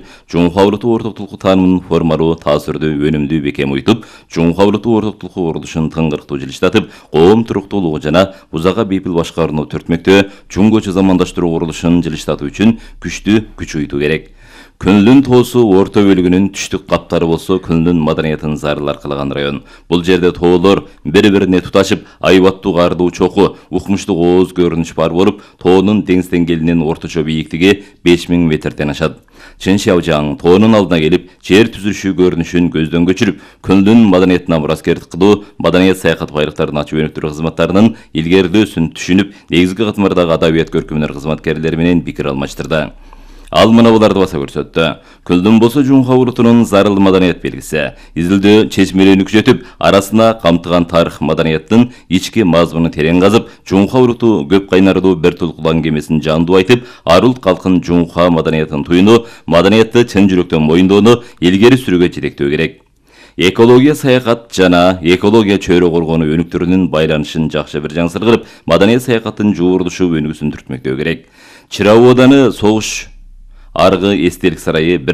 Жумха уруту ортоктулук таанымын формалуу, таасирдүү, өнүмдүү бекем уйтуп, Жумха уруту ортоктулук курулушун тыңгырктуу жылыштатып, коом туруктуулугу жана узага бейпил башкарууну түртмөктө чуңгочу замандаштыруу курулушун жылыштатуу үчүн күчтүү күч уйтуу керек. Күнлүн тоосу орто бөлүгүнүн түштүк каптары болсо, Күнлүн маданиятын зарыл кылган район. Бул жерде тоолор бири-бирине туташып, айбаттуу каардуу чоку, укмуштуу ооз көрүнүш бар болуп, тоонун деңиз деңгээлинин орточо бийиктиги 5000 метрден ашат. Чын Шяожаң тоонун алдына келип, жер түзүлүшү көрүнүшүн көздөн көчүрүп, Күнлүн маданиятына мураскердик кылуу, маданият саякат байлыктарын ачып өнүктүрүү кызматтарынын илгерилөөсүн түшүнүп, негизги катмардагы адабият көркөмдөр кызматкерлери менен пикир алмаштырды. Ал мына буларды баса көрсөттү. Күлдүн болсо Жумха урутунун зарыл маданият белгиси. Изилдөө чечмелүүнү күчөтүп, арасына камтыган тарых маданияттын ички мазмунун терең казып, Жумха уруту көп кайнардуу бир толкулан кемесин жандуу айтып, ар улт калкын Жумха маданиятын туюну, маданиятты чын жүрөктөн моюндоону илгери сүрүүгө жетектөө керек. Экология саякат жана экология чөйрө коргонуу өнүктүрүүнүн байланышын жакшы бир жаңсыр кылып, маданият саякаттын жуурулушу өнүгүүсүн түртмөктөө керек. Чырау ауданы согуш аргы эстелик сарайы